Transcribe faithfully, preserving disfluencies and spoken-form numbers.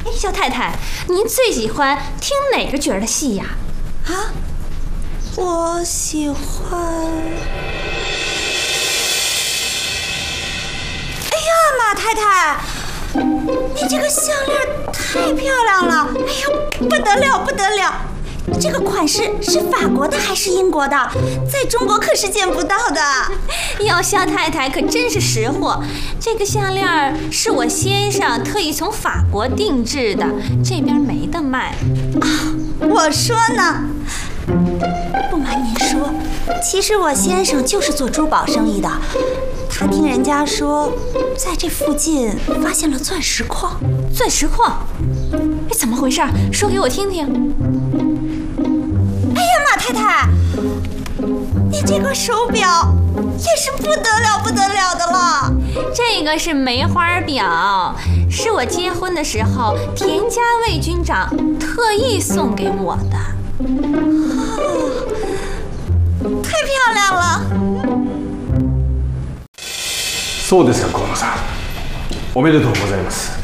哎，肖太太，您最喜欢听哪个角儿的戏呀？ 啊，我喜欢……哎呀，马太太，你这个项链太漂亮了！哎呀，不得了，不得了！这个款式是法国的还是英国的？在中国可是见不到的。 哟，肖太太可真是识货。这个项链是我先生特意从法国定制的，这边没得卖。 啊，我说呢，不瞒您说，其实我先生就是做珠宝生意的。他听人家说，在这附近发现了钻石矿。 钻石矿？哎，怎么回事？说给我听听。 哎呀，马太太，你这个手表也是不得了不得了的了。 这个是梅花表，是我结婚的时候田家卫军长特意送给我的。 哦，太漂亮了。 そうですか、河野さん。おめでとうございます。